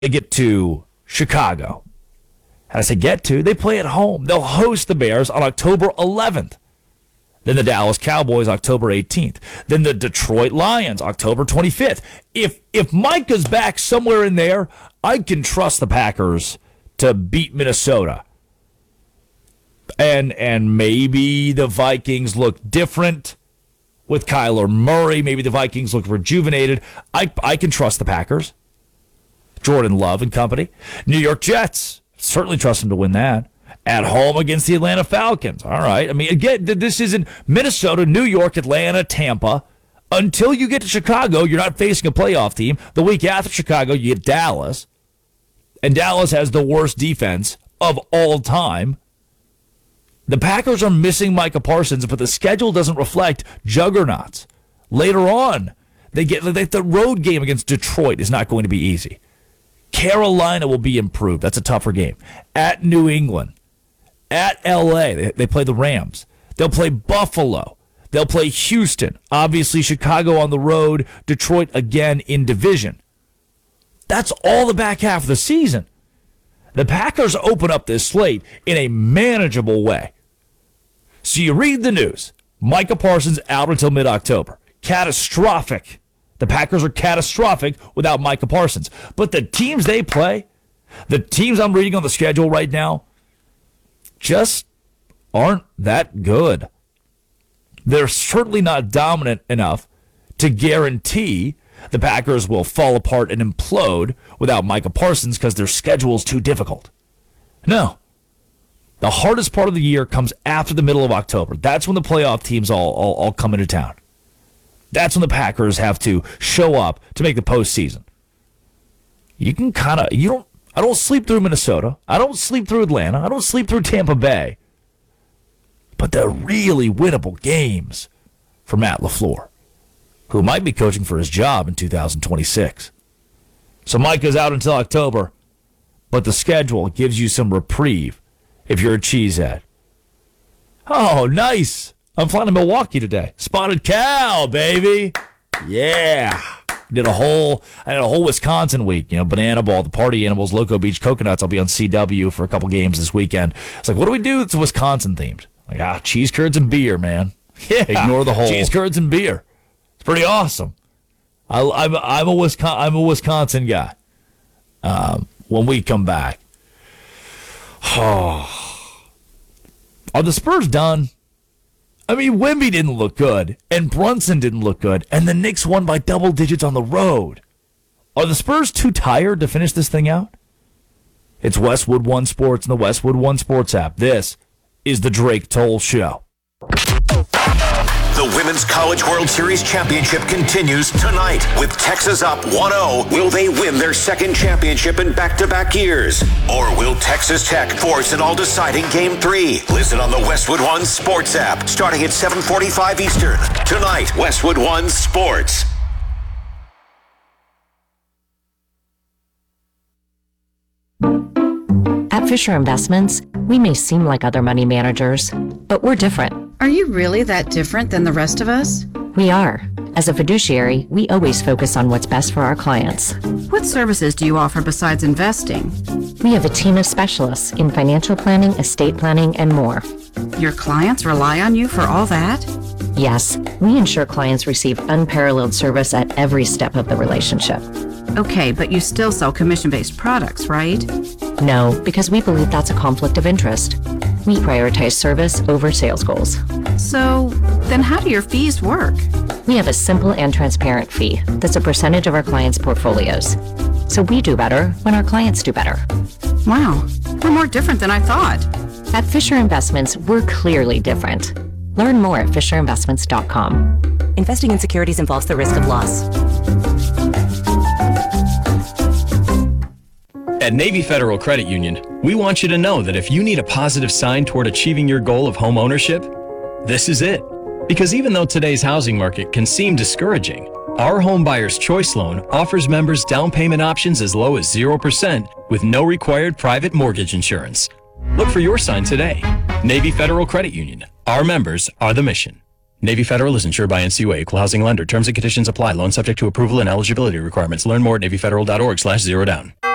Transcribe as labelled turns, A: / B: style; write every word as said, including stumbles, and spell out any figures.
A: they get to Chicago. And I say get to, they play at home. They'll host the Bears on October eleventh. Then the Dallas Cowboys, October eighteenth. Then the Detroit Lions, October twenty-fifth. If if Micah's back somewhere in there, I can trust the Packers to beat Minnesota. And and maybe the Vikings look different with Kyler Murray. Maybe the Vikings look rejuvenated. I I can trust the Packers. Jordan Love and company. New York Jets, certainly trust them to win that. At home against the Atlanta Falcons. All right. I mean, again, this isn't Minnesota, New York, Atlanta, Tampa. Until you get to Chicago, you're not facing a playoff team. The week after Chicago, you get Dallas. And Dallas has the worst defense of all time. The Packers are missing Micah Parsons, but the schedule doesn't reflect juggernauts. Later on, they get the road game against Detroit is not going to be easy. Carolina will be improved. That's a tougher game. At New England. At L A, they, they play the Rams. They'll play Buffalo. They'll play Houston. Obviously, Chicago on the road. Detroit again in division. That's all the back half of the season. The Packers open up this slate in a manageable way. So you read the news. Micah Parsons out until mid-October. Catastrophic. The Packers are catastrophic without Micah Parsons. But the teams they play, the teams I'm reading on the schedule right now, just aren't that good. They're certainly not dominant enough to guarantee the Packers will fall apart and implode without Micah Parsons because their schedule is too difficult. No. The hardest part of the year comes after the middle of October. That's when the playoff teams all, all, all come into town. That's when the Packers have to show up to make the postseason. You can kind of, you don't, I don't sleep through Minnesota. I don't sleep through Atlanta. I don't sleep through Tampa Bay. But they're really winnable games for Matt LaFleur, who might be coaching for his job in two thousand twenty-six. So Micah's out until October, but the schedule gives you some reprieve if you're a cheesehead. Oh, nice. I'm flying to Milwaukee today. Spotted cow, baby. Yeah. Did a whole, I had a whole Wisconsin week, you know, Banana Ball, the Party Animals, Loco Beach Coconuts. I'll be on C W for a couple games this weekend. It's like, what do we do that's Wisconsin themed? Like, ah, cheese curds and beer, man. Yeah. Ignore the whole cheese curds and beer. It's pretty awesome. I, I'm, I'm a Wisconsin, I'm a Wisconsin guy. Um, when we come back, oh, are the Spurs done? I mean, Wemby didn't look good, and Brunson didn't look good, and the Knicks won by double digits on the road. Are the Spurs too tired to finish this thing out? It's Westwood One Sports and the Westwood One Sports app. This is the Drake Toll Show.
B: The Women's College World Series Championship continues tonight with Texas up one oh. Will they win their second championship in back-to-back years? Or will Texas Tech force an all-deciding Game three? Listen on the Westwood One Sports app starting at seven forty-five Eastern. Tonight, Westwood One Sports.
C: At Fisher Investments, we may seem like other money managers, but we're different.
D: Are you really that different than the rest of us?
C: We are. As a fiduciary, we always focus on what's best for our clients.
D: What services do you offer besides investing?
C: We have a team of specialists in financial planning, estate planning, and more.
D: Your clients rely on you for all that?
C: Yes, we ensure clients receive unparalleled service at every step of the relationship.
D: Okay, but you still sell commission-based products, right?
C: No, because we believe that's a conflict of interest. We prioritize service over sales goals.
D: So, then how do your fees work?
C: We have a simple and transparent fee that's a percentage of our clients' portfolios. So we do better when our clients do better.
D: Wow, we're more different than I thought.
C: At Fisher Investments, we're clearly different. Learn more at fisher investments dot com.
E: Investing in securities involves the risk of loss.
F: At Navy Federal Credit Union, we want you to know that if you need a positive sign toward achieving your goal of home ownership, this is it. Because even though today's housing market can seem discouraging, our Home Buyer's Choice Loan offers members down payment options as low as zero percent with no required private mortgage insurance. Look for your sign today. Navy Federal Credit Union. Our members are the mission. Navy Federal is insured by N C U A, Equal Housing Lender. Terms and conditions apply. Loan subject to approval and eligibility requirements. Learn more at navy federal dot org slash zero down.